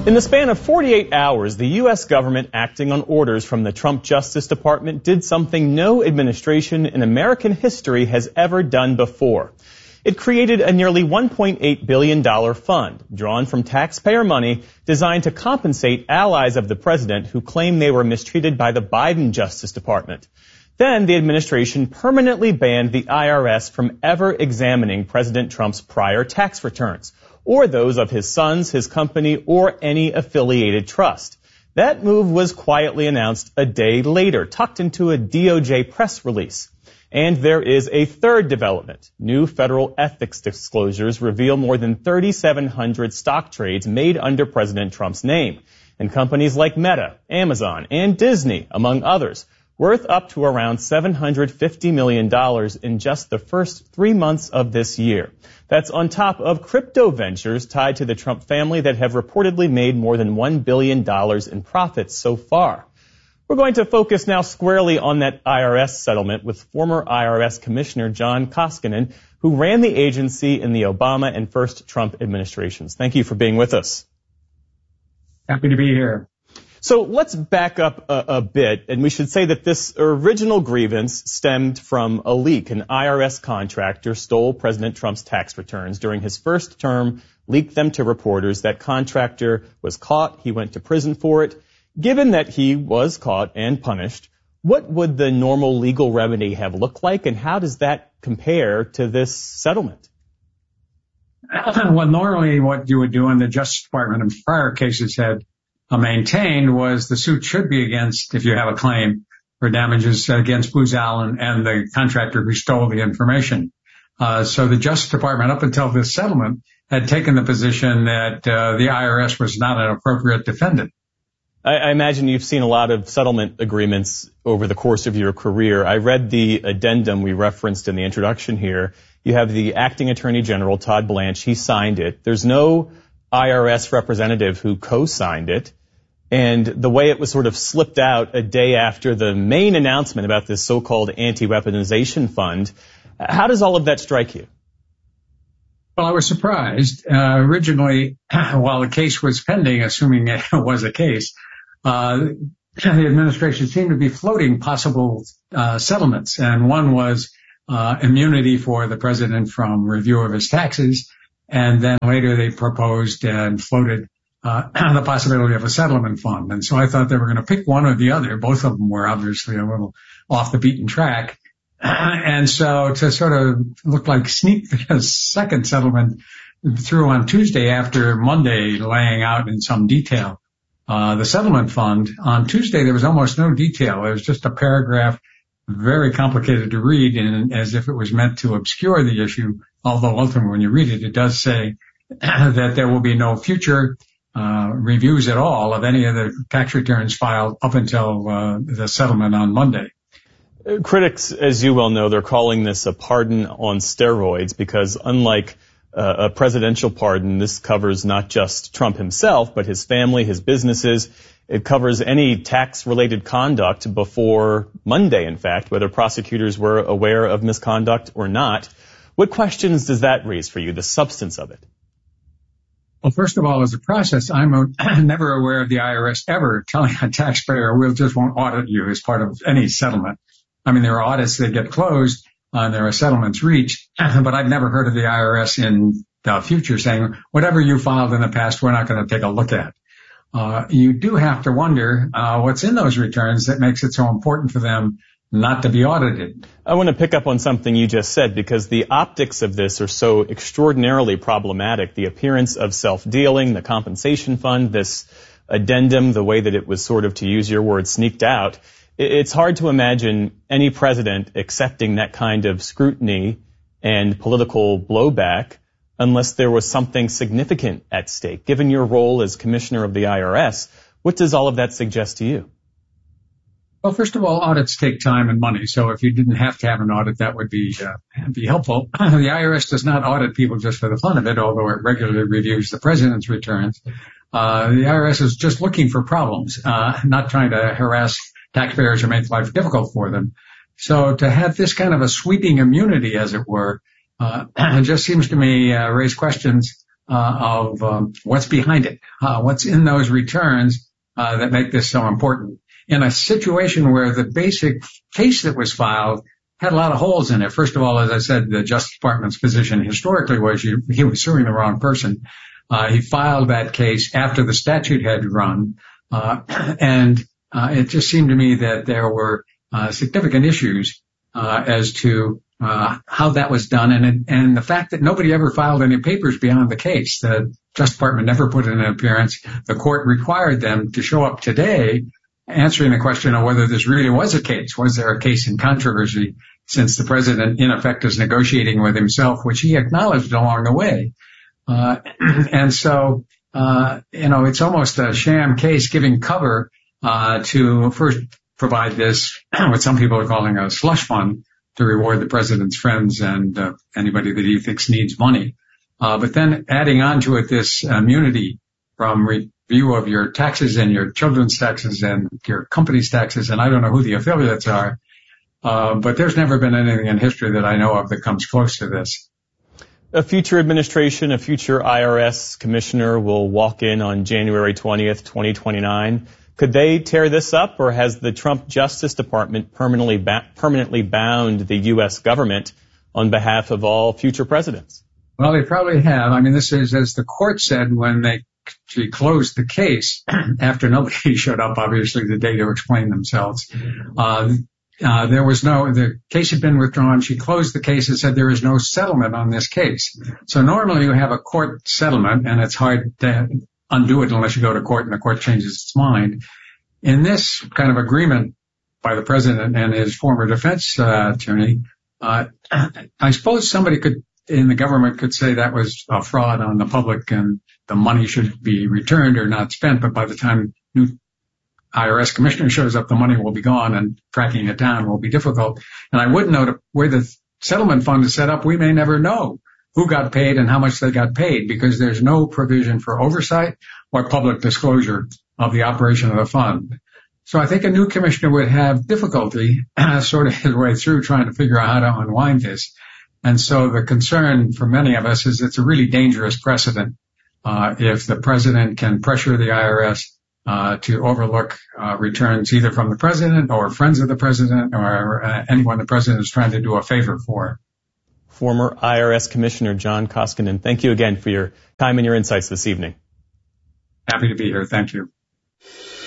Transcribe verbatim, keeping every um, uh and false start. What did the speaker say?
In the span of forty-eight hours, the U S government, acting on orders from the Trump Justice Department, did something no administration in American history has ever done before. It created a nearly one point eight billion dollars fund, drawn from taxpayer money, designed to compensate allies of the president who claim they were mistreated by the Biden Justice Department. Then the administration permanently banned the I R S from ever examining President Trump's prior tax returns, or those of his sons, his company, or any affiliated trust. That move was quietly announced a day later, tucked into a D O J press release. And there is a third development. New federal ethics disclosures reveal more than thirty-seven hundred stock trades made under President Trump's name, and companies like Meta, Amazon, and Disney, among others, worth up to around seven hundred fifty million dollars in just the first three months of this year. That's on top of crypto ventures tied to the Trump family that have reportedly made more than one billion dollars in profits so far. We're going to focus now squarely on that I R S settlement with former I R S Commissioner John Koskinen, who ran the agency in the Obama and first Trump administrations. Thank you for being with us. Happy to be here. So let's back up a, a bit, and we should say that this original grievance stemmed from a leak. An I R S contractor stole President Trump's tax returns during his first term, leaked them to reporters. That contractor was caught. He went to prison for it. Given that he was caught and punished, what would the normal legal remedy have looked like, and how does that compare to this settlement? Well, normally what you would do in the Justice Department in prior cases had maintained was the suit should be against, if you have a claim for damages, against Booz Allen and the contractor who stole the information. Uh, so the Justice Department, up until this settlement, had taken the position that uh, the I R S was not an appropriate defendant. I, I imagine you've seen a lot of settlement agreements over the course of your career. I read the addendum we referenced in the introduction here. You have the acting Attorney General, Todd Blanche. He signed it. There's no I R S representative who co-signed it. And the way it was sort of slipped out a day after the main announcement about this so-called anti-weaponization fund, how does all of that strike you? Well, I was surprised. Uh, originally, while the case was pending, assuming it was a case, uh, the administration seemed to be floating possible uh, settlements. And one was uh, immunity for the president from review of his taxes. And then later they proposed and floated Uh, the possibility of a settlement fund. And so I thought they were going to pick one or the other. Both of them were obviously a little off the beaten track. And so to sort of look like sneak the second settlement through on Tuesday after Monday laying out in some detail uh, the settlement fund, on Tuesday there was almost no detail. It was just a paragraph, very complicated to read, and as if it was meant to obscure the issue, although ultimately when you read it, it does say that there will be no future Uh, reviews at all of any of the tax returns filed up until uh, the settlement on Monday. Critics, as you well know, they're calling this a pardon on steroids because unlike uh, a presidential pardon, this covers not just Trump himself, but his family, his businesses. It covers any tax-related conduct before Monday, in fact, whether prosecutors were aware of misconduct or not. What questions does that raise for you, the substance of it? Well, first of all, as a process, I'm a, never aware of the I R S ever telling a taxpayer, we'll just won't audit you as part of any settlement. I mean, there are audits that get closed, uh, and there are settlements reached, but I've never heard of the I R S in the future saying, whatever you filed in the past, we're not going to take a look at. Uh, you do have to wonder uh, what's in those returns that makes it so important for them not to be audited. I want to pick up on something you just said because the optics of this are so extraordinarily problematic. The appearance of self-dealing, the compensation fund, this addendum, the way that it was sort of, to use your word, sneaked out. It's hard to imagine any president accepting that kind of scrutiny and political blowback unless there was something significant at stake. Given your role as commissioner of the I R S, what does all of that suggest to you? Well, first of all, audits take time and money. So if you didn't have to have an audit, that would be uh, be helpful. The I R S does not audit people just for the fun of it, although it regularly reviews the president's returns. Uh, the I R S is just looking for problems, uh, not trying to harass taxpayers or make life difficult for them. So to have this kind of a sweeping immunity, as it were, uh, just seems to me uh, raise questions uh, of um, what's behind it, uh, what's in those returns uh, that make this so important. In a situation where the basic case that was filed had a lot of holes in it. First of all, as I said, the Justice Department's position historically was you, he was suing the wrong person. Uh, he filed that case after the statute had run, uh, and uh, it just seemed to me that there were uh, significant issues uh, as to uh, how that was done, and and the fact that nobody ever filed any papers beyond the case. The Justice Department never put in an appearance. The court required them to show up today answering the question of whether this really was a case. Was there a case in controversy, since the president, in effect, is negotiating with himself, which he acknowledged along the way. Uh, and so, uh, you know, it's almost a sham case giving cover uh, to first provide this, what some people are calling a slush fund, to reward the president's friends and uh, anybody that he thinks needs money. Uh, but then adding on to it this immunity from review of your taxes and your children's taxes and your company's taxes, and I don't know who the affiliates are, uh, but there's never been anything in history that I know of that comes close to this. A future administration, a future I R S commissioner will walk in on January twentieth, twenty twenty-nine. Could they tear this up, or has the Trump Justice Department permanently ba- permanently bound the U S government on behalf of all future presidents? Well, they probably have. I mean, this is, as the court said when they actually closed the case, after nobody showed up, obviously, the day to explain themselves. Uh, uh, there was no, the case had been withdrawn. She closed the case and said there is no settlement on this case. So normally you have a court settlement, and it's hard to undo it unless you go to court and the court changes its mind. In this kind of agreement by the president and his former defense uh, attorney, uh, I suppose somebody could, in the government, could say that was a fraud on the public and the money should be returned or not spent. But by the time new I R S commissioner shows up, the money will be gone and tracking it down will be difficult. And I would note where the settlement fund is set up, we may never know who got paid and how much they got paid, because there's no provision for oversight or public disclosure of the operation of the fund. So I think a new commissioner would have difficulty uh, sort of his way through trying to figure out how to unwind this. And so the concern for many of us is it's a really dangerous precedent uh, if the president can pressure the I R S uh, to overlook uh, returns either from the president or friends of the president or uh, anyone the president is trying to do a favor for. Former I R S Commissioner John Koskinen, thank you again for your time and your insights this evening. Happy to be here. Thank you.